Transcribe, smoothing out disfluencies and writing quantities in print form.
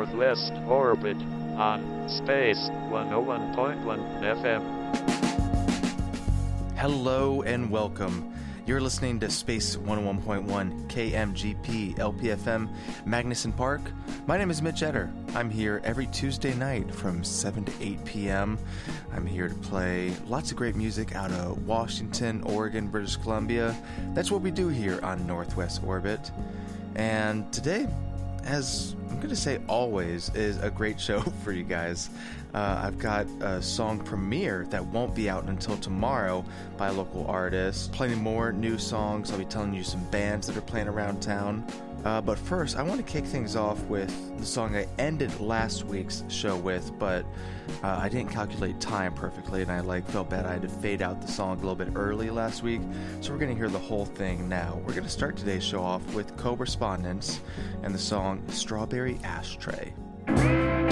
Northwest Orbit on Space 101.1 FM. Hello and welcome. You're listening to Space 101.1 KMGP LPFM Magnuson Park. My name is Mitch Etter. I'm here every Tuesday night from 7 to 8 p.m. I'm here to play lots of great music out of Washington, Oregon, British Columbia. That's what we do here on Northwest Orbit. And today, as I'm going to say always, is a great show for you guys. I've got a song premiere that won't be out until tomorrow by a local artist. Plenty more new songs. I'll be telling you some bands that are playing around town. But first, I want to kick things off with the song I ended last week's show with, but I didn't calculate time perfectly, and I felt bad I had to fade out the song a little bit early last week, so we're going to hear the whole thing now. We're going to start today's show off with Co-Respondents and the song Strawberry Ashtray.